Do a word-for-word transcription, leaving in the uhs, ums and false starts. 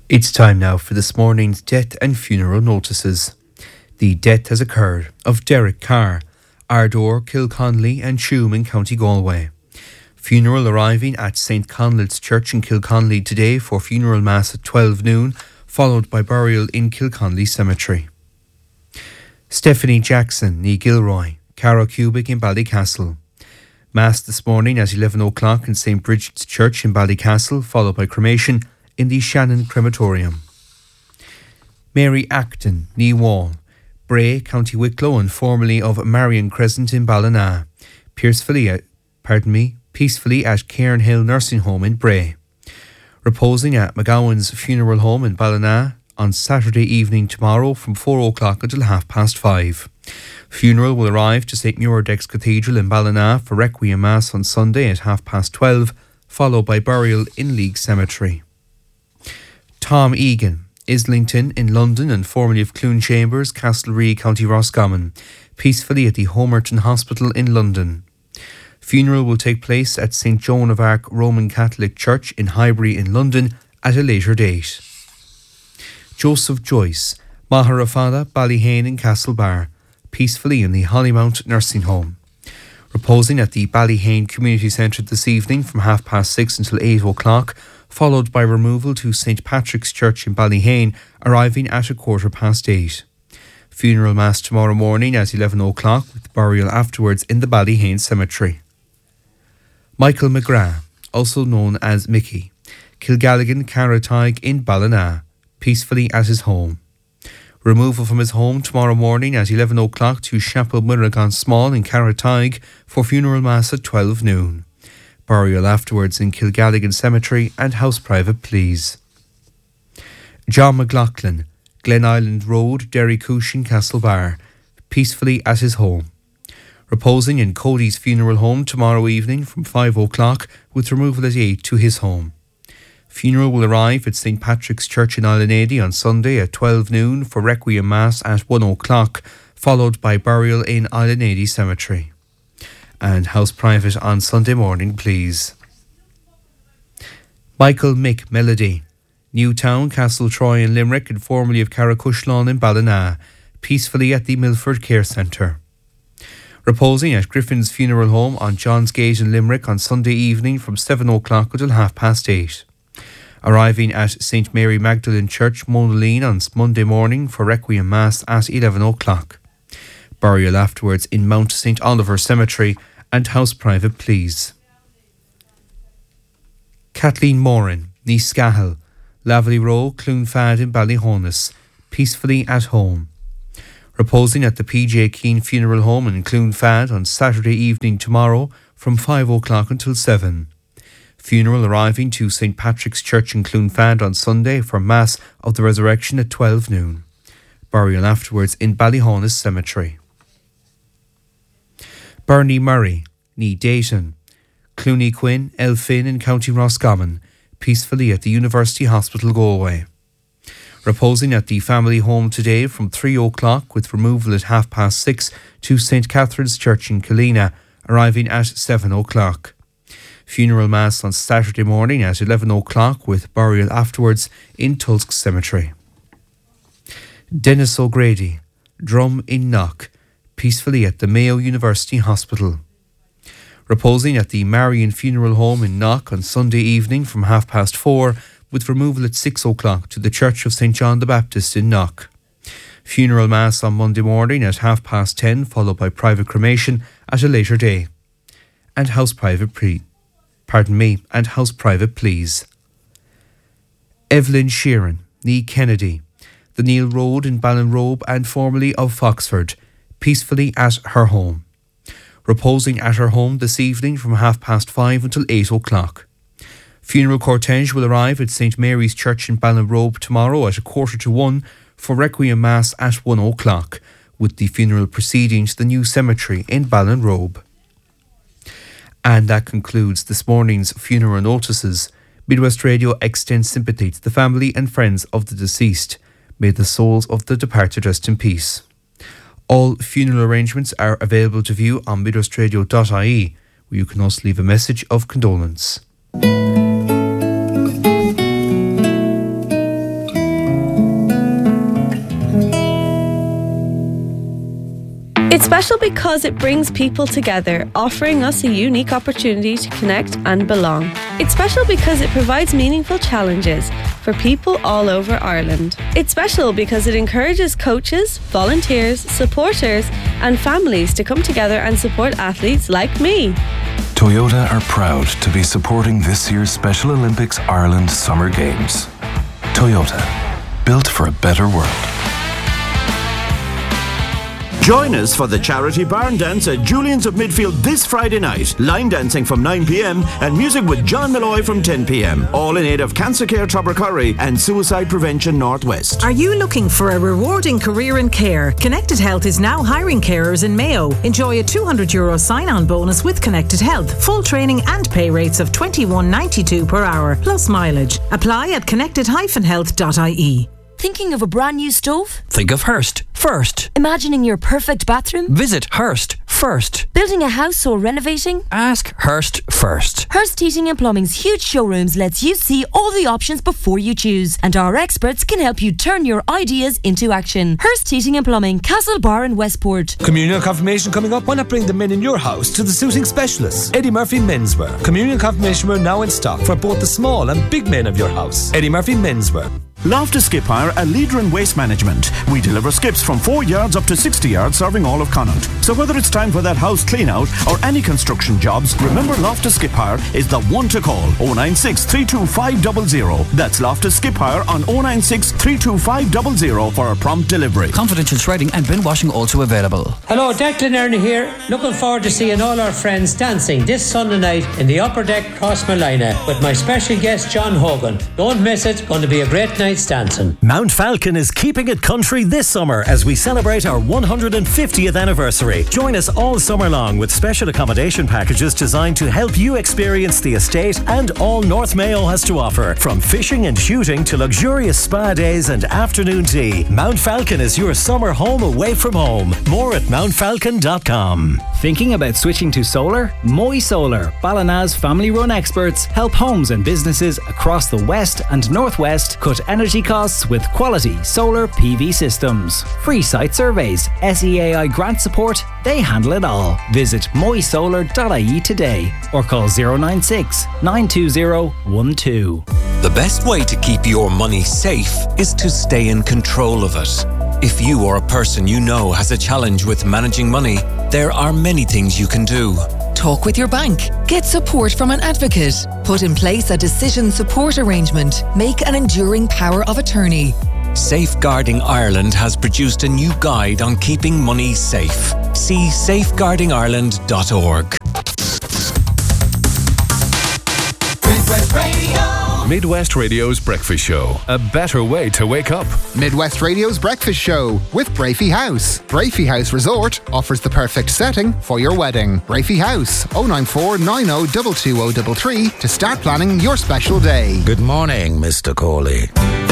It's time now for this morning's death and funeral notices. The death has occurred of Derek Carr, Ardor, Kilconley and Tuam in County Galway. Funeral arriving at Saint Conleth's Church in Kilconley today for funeral mass at twelve noon, followed by burial in Kilconley Cemetery. Stephanie Jackson, ní Gilroy, Cara Cubic in Ballycastle. Mass this morning at eleven o'clock in Saint Bridget's Church in Ballycastle, followed by cremation in the Shannon Crematorium. Mary Acton, ní Wall, Bray, County Wicklow and formerly of Marion Crescent in Ballina. Peacefully at, pardon me, peacefully at Cairnhill Nursing Home in Bray. Reposing at McGowan's Funeral Home in Ballina on Saturday evening tomorrow from four o'clock until half past five. Funeral will arrive to Saint Muirdex Cathedral in Ballina for Requiem Mass on Sunday at half past twelve, followed by burial in League Cemetery. Tom Egan, Islington in London and formerly of Clune Chambers, Castlereagh, County Roscommon, peacefully at the Homerton Hospital in London. Funeral will take place at Saint Joan of Arc Roman Catholic Church in Highbury in London at a later date. Joseph Joyce, Maharafada, Ballyhane in Castlebar, peacefully in the Hollymount Nursing Home. Reposing at the Ballyhane Community Centre this evening from half past six until eight o'clock, followed by removal to Saint Patrick's Church in Ballyhane, arriving at a quarter past eight. Funeral Mass tomorrow morning at eleven o'clock, with burial afterwards in the Ballyhane Cemetery. Michael McGrath, also known as Mickey, Kilgalligan Carrataig in Ballina, peacefully at his home. Removal from his home tomorrow morning at eleven o'clock to Chapel Miragon Small in Carrataig for funeral mass at twelve noon. Burial afterwards in Kilgalligan Cemetery and house private please. John McLaughlin, Glen Island Road, Derrycushin, Castlebar, peacefully at his home. Reposing in Cody's Funeral Home tomorrow evening from five o'clock with removal at eight to his home. Funeral will arrive at Saint Patrick's Church in Islanady on Sunday at twelve noon for Requiem Mass at one o'clock, followed by burial in Islanady Cemetery. And house private on Sunday morning, please. Michael Mick Melody, Newtown, Castletroy and Limerick and formerly of Carracushlawn in Ballina, peacefully at the Milford Care Centre. Reposing at Griffin's Funeral Home on John's Gate in Limerick on Sunday evening from seven o'clock until half past eight. Arriving at Saint Mary Magdalene Church, Monaleen on Monday morning for Requiem Mass at eleven o'clock. Burial afterwards in Mount Saint Oliver Cemetery and house private please. Kathleen Moran, ní Scahill, Laverty Row, Cloonfad in Ballyhonus, peacefully at home. Reposing at the P J Keane Funeral Home in Cloonfad on Saturday evening tomorrow from five o'clock until seven. Funeral arriving to Saint Patrick's Church in Cloonfad on Sunday for Mass of the Resurrection at twelve noon. Burial afterwards in Ballyhonus Cemetery. Bernie Murray, ní Dayton, Clooney Quinn, Elphin in County Roscommon, peacefully at the University Hospital Galway. Reposing at the family home today from three o'clock with removal at half past six to Saint Catherine's Church in Killina, arriving at seven o'clock. Funeral Mass on Saturday morning at eleven o'clock with burial afterwards in Tulsk Cemetery. Dennis O'Grady, Drum in Knock, peacefully at the Mayo University Hospital. Reposing at the Marion Funeral Home in Knock on Sunday evening from half past four with removal at six o'clock to the Church of Saint John the Baptist in Knock. Funeral Mass on Monday morning at half past ten, followed by private cremation at a later day. And house private pre, pardon me, and house private please. Evelyn Sheeran, ní Kennedy, the Neil Road in Ballinrobe and formerly of Foxford, peacefully at her home. Reposing at her home this evening from half past five until eight o'clock. Funeral cortege will arrive at Saint Mary's Church in Ballinrobe tomorrow at a quarter to one for Requiem Mass at one o'clock, with the funeral proceeding to the new cemetery in Ballinrobe. And that concludes this morning's funeral notices. Midwest Radio extends sympathy to the family and friends of the deceased. May the souls of the departed rest in peace. All funeral arrangements are available to view on midwest radio dot I E, where you can also leave a message of condolence. Special because it brings people together, offering us a unique opportunity to connect and belong. It's special because it provides meaningful challenges for people all over Ireland. It's special because it encourages coaches, volunteers, supporters and families to come together and support athletes like me. Toyota are proud to be supporting this year's Special Olympics Ireland Summer Games. Toyota, built for a better world. Join us for the charity barn dance at Julian's of Midfield this Friday night. Line dancing from nine p.m. and music with John Malloy from ten p.m. All in aid of Cancer Care Tubbercurry and Suicide Prevention Northwest. Are you looking for a rewarding career in care? Connected Health is now hiring carers in Mayo. Enjoy a two hundred euro sign-on bonus with Connected Health. Full training and pay rates of twenty-one ninety-two per hour, plus mileage. Apply at connected dash health dot I E. Thinking of a brand new stove? Think of Hearst first. Imagining your perfect bathroom? Visit Hearst first. Building a house or renovating? Ask Hearst first. Hearst Heating and Plumbing's huge showrooms lets you see all the options before you choose, and our experts can help you turn your ideas into action. Hearst Heating and Plumbing, Castlebar and Westport. Communion confirmation coming up. Why not bring the men in your house to the suiting specialists? Eddie Murphy Menswear. Communion confirmation wear now in stock for both the small and big men of your house. Eddie Murphy Menswear. Loftus Skip Hire, a leader in waste management. We deliver skips from four yards up to sixty yards, serving all of Connaught. So whether it's time for that house clean out or any construction jobs, remember Loftus Skip Hire is the one to call. oh nine six, three two five zero zero. That's Loftus Skip Hire on oh nine six, three two five zero zero for a prompt delivery. Confidential shredding and bin washing also available. Hello, Declan Ernie here. Looking forward to seeing all our friends dancing this Sunday night in the Upper Deck Crossmolina with my special guest John Hogan. Don't miss it. Going to be a great night's dancing. Mount Falcon is keeping it country this summer as we celebrate our one hundred fiftieth anniversary. Join us all summer long with special accommodation packages designed to help you experience the estate and all North Mayo has to offer. From fishing and shooting to luxurious spa days and afternoon tea, Mount Falcon is your summer home away from home. More at mount falcon dot com. Thinking about switching to solar? Moy Solar, Ballina's family-run experts, help homes and businesses across the west and northwest cut energy costs with quality solar P V systems. Free site surveys, S E A I grant support, they handle it all. Visit moy solar dot I E today or call zero nine six, nine two zero, one two. The best way to keep your money safe is to stay in control of it. If you or a person you know has a challenge with managing money, there are many things you can do. Talk with your bank. Get support from an advocate. Put in place a decision support arrangement. Make an enduring power of attorney. Safeguarding Ireland has produced a new guide on keeping money safe. See safeguarding ireland dot org. Midwest Radio's Breakfast Show. A better way to wake up. Midwest Radio's Breakfast Show with Brafey House. Brafey House Resort offers the perfect setting for your wedding. Brafey House, oh nine four, nine oh two two oh three three to start planning your special day. Good morning, Mister Corley.